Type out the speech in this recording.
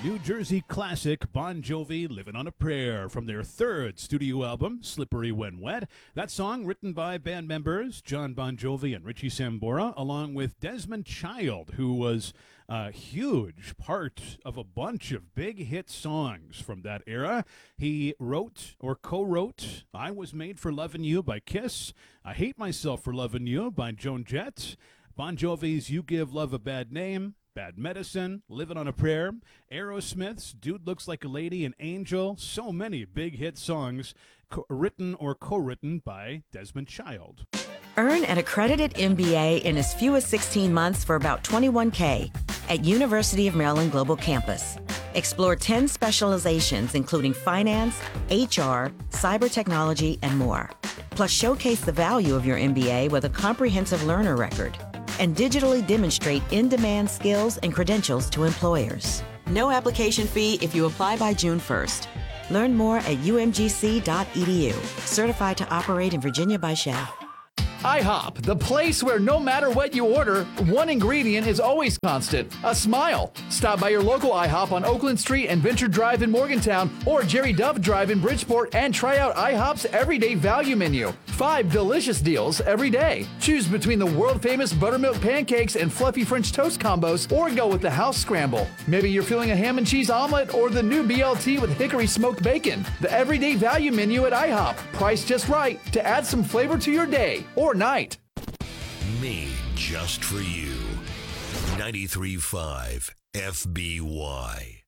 New Jersey classic Bon Jovi, Living on a Prayer, from their third studio album, Slippery When Wet. That song written by band members John Bon Jovi and Richie Sambora, along with Desmond Child, who was a huge part of a bunch of big hit songs from that era. He wrote or co-wrote I Was Made for Lovin' You by Kiss, I Hate Myself for Lovin' You by Joan Jett, Bon Jovi's You Give Love a Bad Name, Bad Medicine, Living on a Prayer, Aerosmith's Dude Looks Like a Lady and Angel. So many big hit songs written or co-written by Desmond Child. Earn an accredited MBA in as few as 16 months for about $21K at University of Maryland Global Campus. Explore 10 specializations including finance, HR, cyber technology, and more. Plus showcase the value of your MBA with a comprehensive learner record and digitally demonstrate in-demand skills and credentials to employers. No application fee if you apply by June 1st. Learn more at umgc.edu. Certified to operate in Virginia by Shell. IHOP, the place where no matter what you order, one ingredient is always constant: a smile. Stop by your local IHOP on Oakland Street and Venture Drive in Morgantown, or Jerry Duff Drive in Bridgeport, and try out IHOP's everyday value menu. 5 delicious deals every day. Choose between the world-famous buttermilk pancakes and fluffy French toast combos, or go with the house scramble. Maybe you're feeling a ham and cheese omelet or the new BLT with hickory smoked bacon. The everyday value menu at IHOP, priced just right to add some flavor to your day or night. Me, just for you. 93.5 FBY.